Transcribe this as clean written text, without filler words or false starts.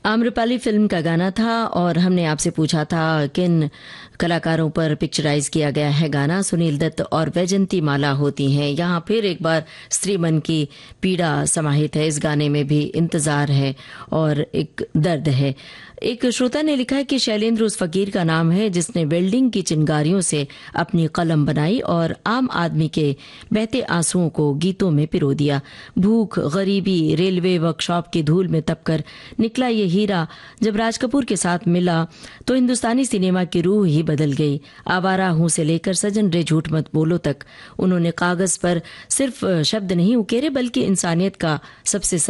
Amrapali film का गाना था और हमने आपसे पूछा था किन कलाकारों पर पिक्चराइज किया गया है गाना। सुनील दत्त और वैजंती माला होती हैं। यहाँ फिर एक बार स्त्री मन की पीड़ा समाहित है। इस गाने में भी इंतजार है और एक दर्द है। एक श्रोता ने लिखा है कि शैलेंद्र उस फकीर का नाम है जिसने वेल्डिंग की चिंगारियों से अपनी कलम बनाई और आम आदमी के बहते आंसुओं को गीतों में पिरो दिया। भूख, गरीबी, रेलवे वर्कशॉप की धूल में तपकर निकला ये हीरा जब राज कपूर के साथ मिला तो हिंदुस्तानी सिनेमा की रूह ही बदल गई। आवारा हूं से लेकर सजन रे झूठ मत बोलो तक उन्होंने कागज पर सिर्फ शब्द नहीं उकेरे बल्कि इंसानियत का सबसे